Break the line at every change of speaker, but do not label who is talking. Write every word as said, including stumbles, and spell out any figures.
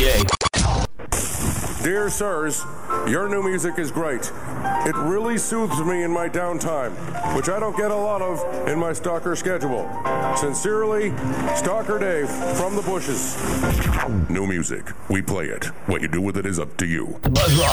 A.
Dear sirs, your new music is great. It really soothes me in my downtime, which I don't get a lot of in my stalker schedule. Sincerely, Stalker Dave from the bushes. New music. We play it. What you do with it is up to you.
The Buzz Rock.